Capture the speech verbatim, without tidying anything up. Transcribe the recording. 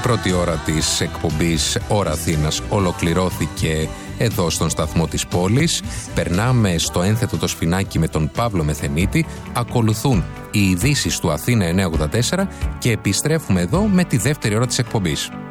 πρώτη ώρα της εκπομπής Ώρα Αθήνας ολοκληρώθηκε εδώ στον σταθμό της πόλης. Περνάμε στο ένθετο το σφινάκι με τον Παύλο Μεθενίτη. Ακολουθούν οι ειδήσεις του Αθήνα εννιακόσια ογδόντα τέσσερα και επιστρέφουμε εδώ με τη δεύτερη ώρα της εκπομπής.